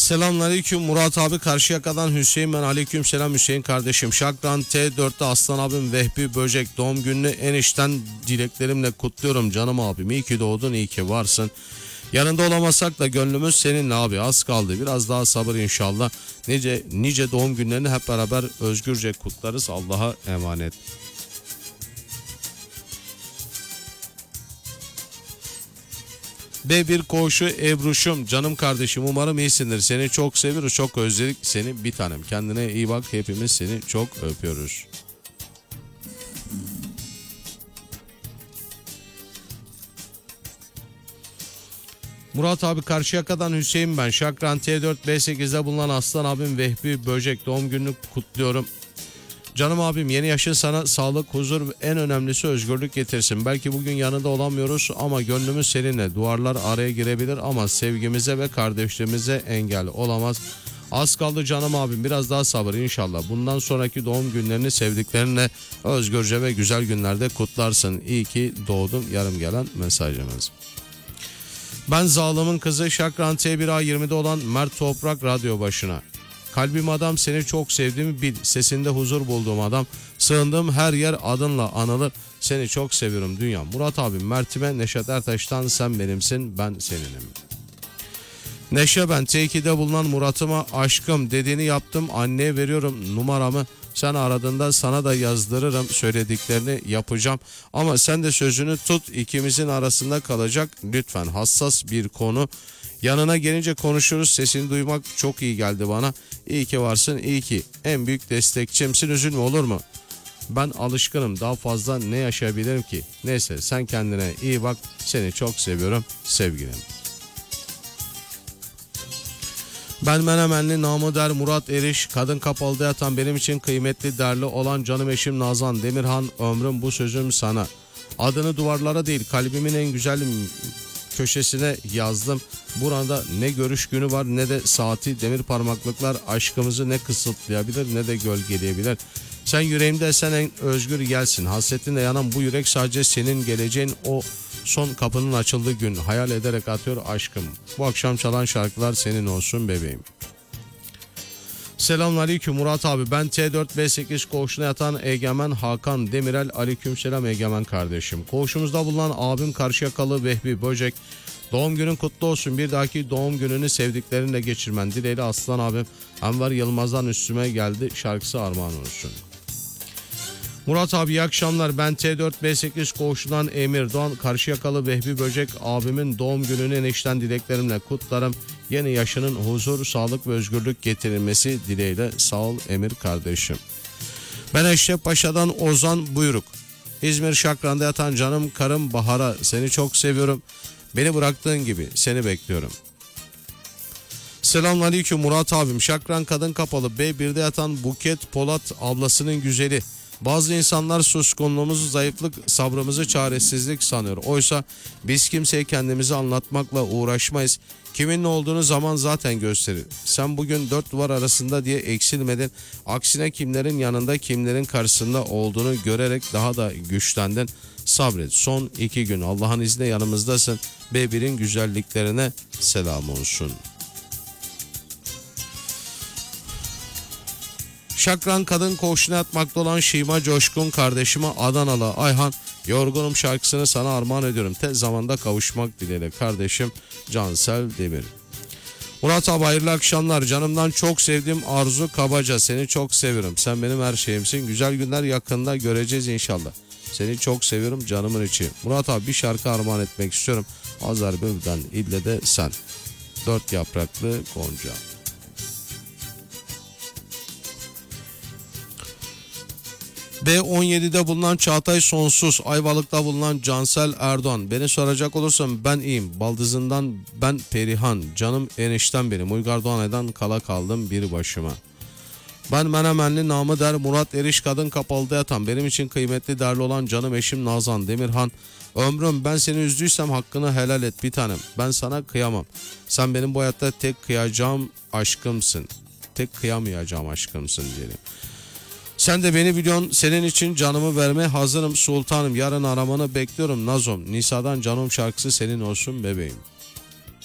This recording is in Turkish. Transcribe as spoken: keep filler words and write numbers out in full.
Selamünaleyküm Murat abi, Karşıyaka'dan Hüseyin ben. Aleyküm selam Hüseyin kardeşim. Şakran T dörtte Aslan abim Vehbi Böcek doğum gününü en içten dileklerimle kutluyorum canım abim. İyi ki doğdun, iyi ki varsın. Yanında olamasak da gönlümüz seninle abi, az kaldı. Biraz daha sabır inşallah. Nice nice doğum günlerini hep beraber özgürce kutlarız. Allah'a emanet. B bir koğuşu Ebruş'um canım kardeşim, umarım iyisindir. Seni çok seviyoruz, çok özledik seni bir tanem. Kendine iyi bak, hepimiz seni çok öpüyoruz. Murat abi, Karşıyaka'dan Hüseyin ben. Şakran T dört B sekizde bulunan Aslan abim Vehbi Böcek doğum gününü kutluyorum. Canım abim, yeni yaşın sana sağlık, huzur ve en önemlisi özgürlük getirsin. Belki bugün yanında olamıyoruz ama gönlümüz seninle. Duvarlar araya girebilir ama sevgimize ve kardeşliğimize engel olamaz. Az kaldı canım abim, biraz daha sabır inşallah. Bundan sonraki doğum günlerini sevdiklerinle özgürce ve güzel günlerde kutlarsın. İyi ki doğdun yarım gelen mesajımız. Ben Zalım'ın kızı, Şakran T bir A yirmide olan Mert Toprak radyo başına. Kalbim adam, seni çok sevdiğimi bil. Sesinde huzur bulduğum adam. Sığındığım her yer adınla anılır. Seni çok seviyorum dünya. Murat abim, Mert'ime Neşet Ertaş'tan sen benimsin, ben seninim. Neşe ben. T iki'de bulunan Murat'ıma aşkım dediğini yaptım. Anneye veriyorum numaramı. Sen aradığında sana da yazdırırım. Söylediklerini yapacağım. Ama sen de sözünü tut. İkimizin arasında kalacak. Lütfen, hassas bir konu. Yanına gelince konuşuruz. Sesini duymak çok iyi geldi bana. İyi ki varsın, iyi ki. En büyük destekçimsin, üzülme olur mu? Ben alışkınım, daha fazla ne yaşayabilirim ki? Neyse, sen kendine iyi bak. Seni çok seviyorum sevgilim. Ben Menemenli namı der Murat Eriş, kadın kapalıda yatan benim için kıymetli değerli olan canım eşim Nazan Demirhan, ömrüm bu sözüm sana. Adını duvarlara değil, kalbimin en güzel köşesine yazdım. Burada ne görüş günü var ne de saati, demir parmaklıklar aşkımızı ne kısıtlayabilir ne de gölgeleyebilir. Sen yüreğimde, sen en özgür gelsin. Hasretinle yanan bu yürek sadece senin geleceğin, o son kapının açıldığı gün hayal ederek atıyor aşkım. Bu akşam çalan şarkılar senin olsun bebeğim. Selamünaleyküm Murat abi, ben T dört B sekiz koğuşuna yatan Egemen Hakan Demirel. Aleykümselam Egemen kardeşim. Koğuşumuzda bulunan abim Karşıyakalı Vehbi Böcek. Doğum günün kutlu olsun. Bir dahaki doğum gününü sevdiklerinle geçirmen dileğiyle Aslan abim Enver Yılmaz'dan üstüme geldi şarkısı armağan olsun. Murat abi iyi akşamlar, ben T dört B sekiz koğuşundan Emir Doğan. Karşıyakalı Vehbi Böcek abimin doğum gününü en içten dileklerimle kutlarım. Yeni yaşının huzur, sağlık ve özgürlük getirilmesi dileğiyle, sağ ol Emir kardeşim. Ben Eşref Paşa'dan Ozan Buyruk. İzmir Şakran'da yatan canım karım Bahar'a, seni çok seviyorum. Beni bıraktığın gibi seni bekliyorum. Selamünaleyküm Murat abim. Şakran kadın kapalı B birde yatan Buket Polat ablasının güzeli. Bazı insanlar suskunluğumuzu zayıflık, sabrımızı çaresizlik sanıyor. Oysa biz kimseye kendimizi anlatmakla uğraşmayız. Kimin ne olduğunu zaman zaten gösterir. Sen bugün dört duvar arasında diye eksilmedin. Aksine kimlerin yanında, kimlerin karşısında olduğunu görerek daha da güçlendin. Sabret. Son iki gün Allah'ın izniyle yanımızdasın. B bir'in güzelliklerine selam olsun. Şakran kadın koğuşuna yatmakta olan Şima Coşkun kardeşime Adanalı Ayhan, yorgunum şarkısını sana armağan ediyorum. Tez zamanda kavuşmak dileğiyle kardeşim Cansel Demir. Murat abi hayırlı akşamlar. Canımdan çok sevdiğim Arzu Kabaca, seni çok seviyorum. Sen benim her şeyimsin. Güzel günler yakında göreceğiz inşallah. Seni çok seviyorum canımın içi. Murat abi bir şarkı armağan etmek istiyorum. Azerbaycan ille de sen. Dört yapraklı gonca. B on yedide bulunan Çağatay Sonsuz, Ayvalık'ta bulunan Cansel Erdoğan. Beni soracak olursan ben iyiyim. Baldızından ben Perihan. Canım enişten benim. Uygar Doğanay'dan kala kaldım bir başıma. Ben Menemenli namı der Murat Eriş, kadın kapalıda yatan benim için kıymetli değerli olan canım eşim Nazan Demirhan. Ömrüm, ben seni üzdüysem hakkını helal et bir tanem. Ben sana kıyamam. Sen benim bu hayatta tek kıyacağım aşkımsın. Tek kıyamayacağım aşkımsın diyelim. Sen de beni biliyorsun, senin için canımı vermeye hazırım sultanım. Yarın aramanı bekliyorum Nazom. Nisa'dan canım şarkısı senin olsun bebeğim.